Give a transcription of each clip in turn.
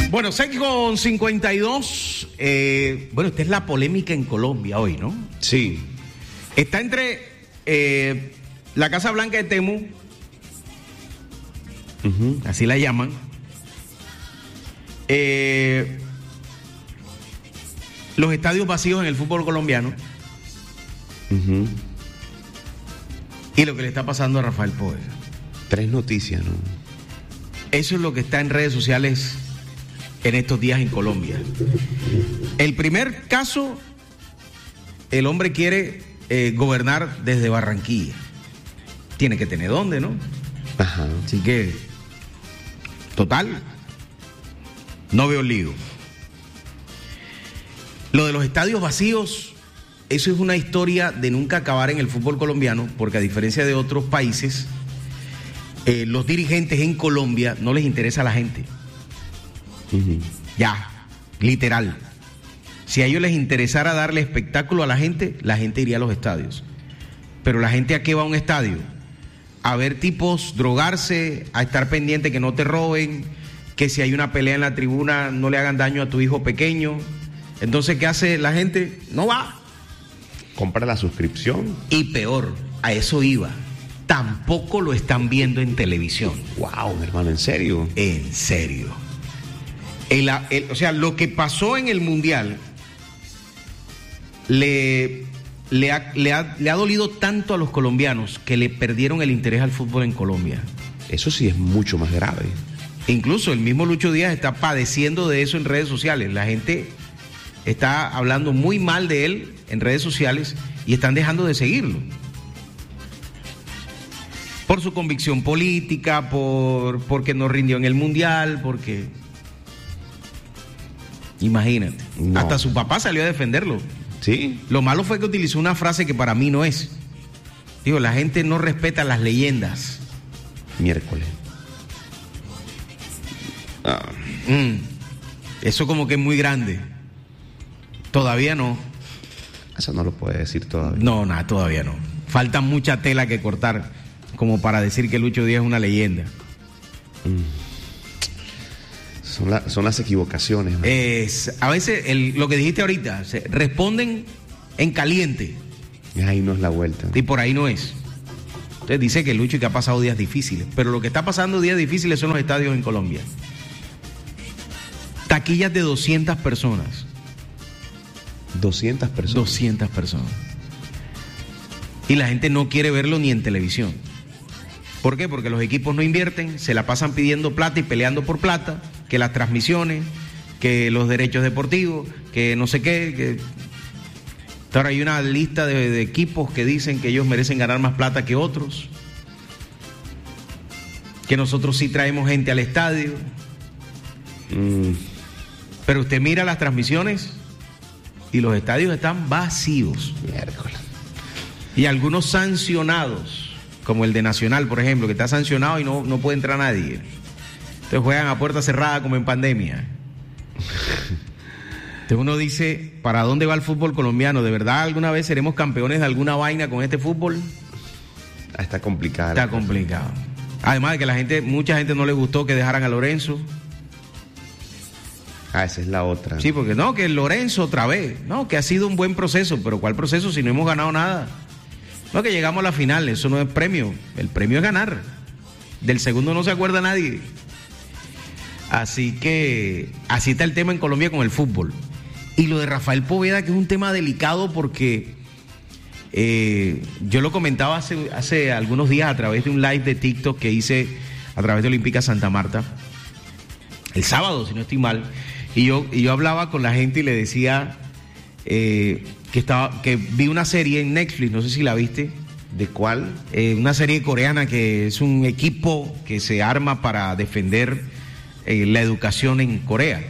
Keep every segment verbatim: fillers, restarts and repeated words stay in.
Bueno, seis con cincuenta y dos. Eh, bueno, esta es la polémica en Colombia hoy, ¿no? Sí. Está entre eh, la Casa Blanca de Temu, uh-huh. así la llaman, eh, los estadios vacíos en el fútbol colombiano uh-huh. y lo que le está pasando a Rafael Poveda. Tres noticias, ¿no? Eso es lo que está en redes sociales en estos días en Colombia. El primer caso, el hombre quiere eh, gobernar desde Barranquilla. Tiene que tener dónde, ¿no? Ajá. Así que, total, no veo lío. Lo de los estadios vacíos, eso es una historia de nunca acabar en el fútbol colombiano, porque a diferencia de otros países, eh, los dirigentes en Colombia no les interesa a la gente. Uh-huh. Ya, literal. Si a ellos les interesara darle espectáculo a la gente, la gente iría a los estadios. Pero la gente, ¿a qué va a un estadio? A ver tipos drogarse, a estar pendiente que no te roben, que si hay una pelea en la tribuna no le hagan daño a tu hijo pequeño. Entonces, ¿qué hace la gente? No va. Compra la suscripción. Y peor, a eso iba. Tampoco lo están viendo en televisión. Wow, mi hermano, ¿en serio? En serio. El, el, o sea, lo que pasó en el Mundial le, le, ha, le, ha, le ha dolido tanto a los colombianos que le perdieron el interés al fútbol en Colombia. Eso sí es mucho más grave. Incluso el mismo Lucho Díaz está padeciendo de eso en redes sociales. La gente está hablando muy mal de él en redes sociales y están dejando de seguirlo. Por su convicción política, por porque no rindió en el Mundial, porque... Imagínate, no. Hasta su papá salió a defenderlo. Sí. Lo malo fue que utilizó una frase que para mí no es. Digo, la gente no respeta las leyendas. Miércoles. Ah. Mm. Eso como que es muy grande. Todavía no. Eso no lo puede decir todavía. No, nada, todavía no. Falta mucha tela que cortar como para decir que Lucho Díaz es una leyenda. Mm. Son, la, son las equivocaciones. Es, a veces, el, lo que dijiste ahorita, se responden en caliente. Y ahí no es la vuelta. Y por ahí no es. Entonces dice que Lucho y que ha pasado días difíciles. Pero lo que está pasando días difíciles son los estadios en Colombia. Taquillas de doscientas personas. doscientas personas. doscientas personas. Y la gente no quiere verlo ni en televisión. ¿Por qué? Porque los equipos no invierten, se la pasan pidiendo plata y peleando por plata, que las transmisiones, que los derechos deportivos, que no sé qué. Que... Ahora hay una lista de, de equipos que dicen que ellos merecen ganar más plata que otros, que nosotros sí traemos gente al estadio. Mm. Pero usted mira las transmisiones y los estadios están vacíos. Miércoles. Y algunos sancionados, como el de Nacional, por ejemplo, que está sancionado y no, no puede entrar nadie. Entonces juegan a puerta cerrada como en pandemia. Entonces uno dice, ¿para dónde va el fútbol colombiano? ¿De verdad alguna vez seremos campeones de alguna vaina con este fútbol? Está complicado. Está complicado. Además de que la gente, mucha gente no le gustó que dejaran a Lorenzo. Ah, esa es la otra. Sí, porque no, que Lorenzo otra vez. No, que ha sido un buen proceso, pero ¿cuál proceso si no hemos ganado nada? No, que llegamos a la final, eso no es premio. El premio es ganar. Del segundo no se acuerda nadie. Así que así está el tema en Colombia con el fútbol. Y lo de Rafael Poveda, que es un tema delicado porque eh, yo lo comentaba hace, hace algunos días a través de un live de TikTok que hice a través de Olímpica Santa Marta. El sábado, si no estoy mal. Y yo, y yo hablaba con la gente y le decía... Eh, que estaba que vi una serie en Netflix, no sé si la viste. ¿De cuál? Eh, una serie coreana que es un equipo que se arma para defender eh, la educación en Corea.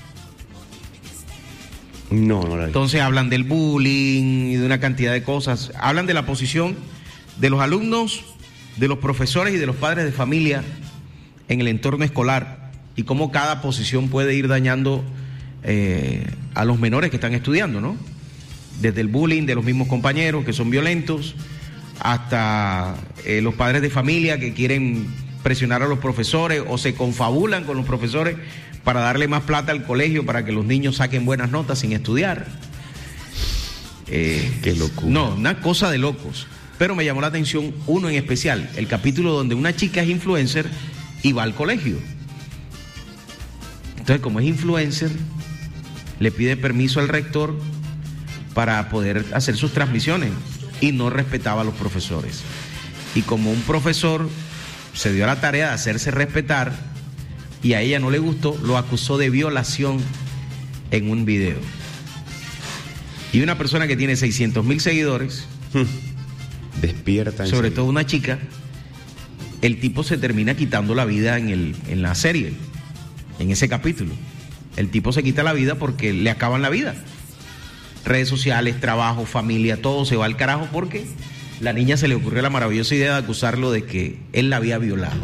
No, no la vi. Entonces hablan del bullying y de una cantidad de cosas. Hablan de la posición de los alumnos, de los profesores y de los padres de familia en el entorno escolar y cómo cada posición puede ir dañando eh, a los menores que están estudiando, ¿no? Desde el bullying de los mismos compañeros que son violentos hasta eh, los padres de familia que quieren presionar a los profesores o se confabulan con los profesores para darle más plata al colegio para que los niños saquen buenas notas sin estudiar. Eh, Qué locura. No, una cosa de locos. Pero me llamó la atención uno en especial, el capítulo donde una chica es influencer y va al colegio. Entonces, como es influencer, le pide permiso al rector para poder hacer sus transmisiones y no respetaba a los profesores. Y como un profesor se dio a la tarea de hacerse respetar y a ella no le gustó, lo acusó de violación en un video. Y una persona que tiene seiscientos mil seguidores, despierta. sobre todo una chica, el tipo se termina quitando la vida en, el, en la serie, en ese capítulo. El tipo se quita la vida porque le acaban la vida. Redes sociales, trabajo, familia, todo se va al carajo porque la niña se le ocurrió la maravillosa idea de acusarlo de que él la había violado.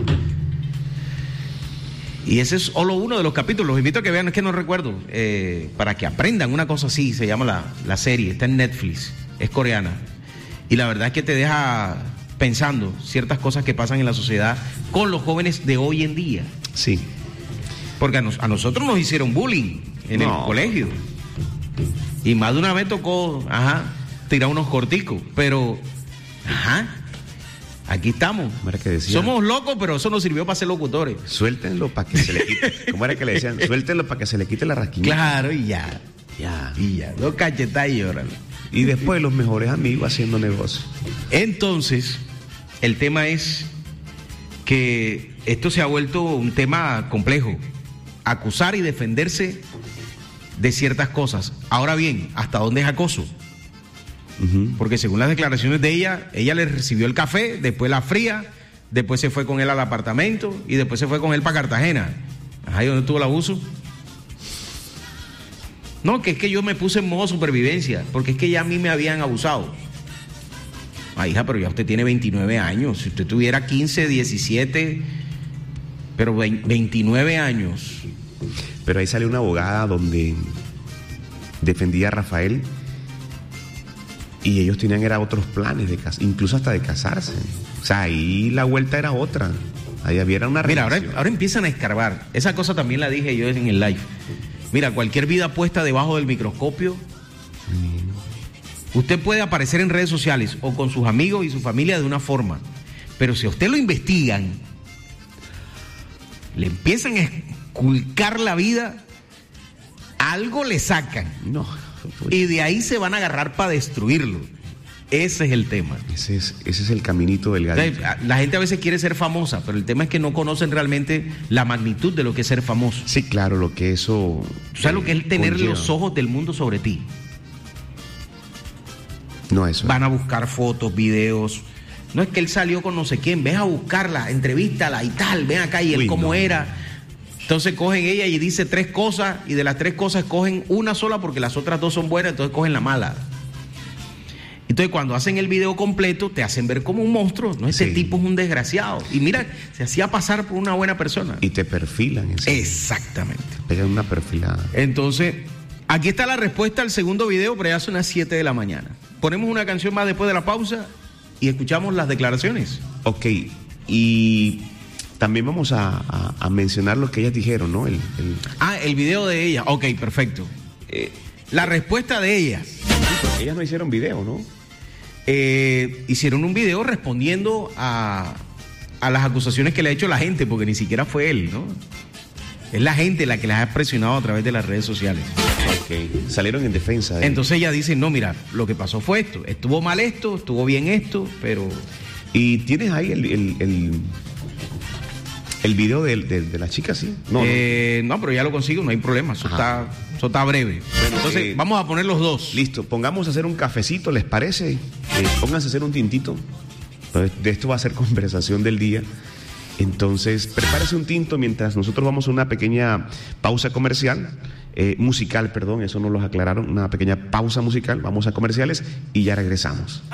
Y ese es solo uno de los capítulos. Los invito a que vean, es que no recuerdo, eh, para que aprendan una cosa así. Se llama la, la serie, está en Netflix, es coreana. Y la verdad es que te deja pensando ciertas cosas que pasan en la sociedad con los jóvenes de hoy en día. Sí. Porque a, nos, a nosotros nos hicieron bullying en no. el colegio. Y más de una vez tocó, ajá, tirar unos corticos. Pero, ajá, aquí estamos. ¿Cómo era que decían? Somos locos, pero eso nos sirvió para ser locutores. Suéltenlo para que se le quite. ¿Cómo era que le decían? Suéltenlo para que se le quite la rasquiñita. Claro, y ya. Ya. Y ya. Dos cachetadas y órale. Y después los mejores amigos haciendo negocio. Entonces, el tema es que esto se ha vuelto un tema complejo. Acusar y defenderse de ciertas cosas. Ahora bien, ¿hasta dónde es acoso? Uh-huh. Porque según las declaraciones de ella, ella le recibió el café, después la fría, después se fue con él al apartamento y después se fue con él para Cartagena. Ajá, ¿y dónde estuvo el abuso? No, que es que yo me puse en modo supervivencia, porque es que ya a mí me habían abusado. Ah, hija, pero ya usted tiene veintinueve años. Si usted tuviera quince, diecisiete, pero veintinueve años. Pero ahí sale una abogada donde defendía a Rafael y ellos tenían era otros planes, de cas- incluso hasta de casarse. O sea, ahí la vuelta era otra. Ahí había una Mira, relación. ahora, ahora empiezan a escarbar. Esa cosa también la dije yo en el live. Mira, cualquier vida puesta debajo del microscopio, mm. usted puede aparecer en redes sociales o con sus amigos y su familia de una forma, pero si a usted lo investigan, le empiezan a esculcar la vida, algo le sacan. No. Y de ahí se van a agarrar para destruirlo. Ese es el tema. Ese es, ese es el caminito delgadito. La gente a veces quiere ser famosa, pero el tema es que no conocen realmente la magnitud de lo que es ser famoso. Sí, claro, lo que eso... ¿Tú sabes lo que es tener conlleva. Los ojos del mundo sobre ti? No, eso. Van a buscar fotos, videos. No es que él salió con no sé quién, ven a buscarla, entrevístala y tal, ven acá y él Uy, cómo no. era. Entonces cogen ella y dice tres cosas y de las tres cosas cogen una sola porque las otras dos son buenas, entonces cogen la mala. Entonces cuando hacen el video completo te hacen ver como un monstruo, ¿no? Ese sí. tipo es un desgraciado. Y mira, se hacía pasar por una buena persona. Y te perfilan. En Exactamente. Te pegan una perfilada. Entonces, aquí está la respuesta al segundo video, pero ya son las siete de la mañana. Ponemos una canción más después de la pausa y escuchamos las declaraciones. Ok, y también vamos a, a, a mencionar lo que ellas dijeron, ¿no? El, el... Ah, el video de ella. Ok, perfecto. Eh, la respuesta de ellas. Sí, porque ellas no hicieron video, ¿no? Eh, hicieron un video respondiendo a, a las acusaciones que le ha hecho la gente, porque ni siquiera fue él, ¿no? Es la gente la que las ha presionado a través de las redes sociales. Ok, salieron en defensa de... Entonces ella dice, no, mira, lo que pasó fue esto, estuvo mal esto, estuvo bien esto, pero... ¿Y tienes ahí el, el, el, el video de, de, de la chica, sí? No, eh, no. no, pero ya lo consigo, no hay problema, eso, está, eso está breve. Bueno, entonces eh, vamos a poner los dos. Listo, pongamos a hacer un cafecito, ¿les parece? Eh, pónganse a hacer un tintito. De esto va a ser conversación del día. Entonces, prepárese un tinto mientras nosotros vamos a una pequeña pausa comercial, eh, musical, perdón, eso nos lo aclararon, una pequeña pausa musical, vamos a comerciales y ya regresamos.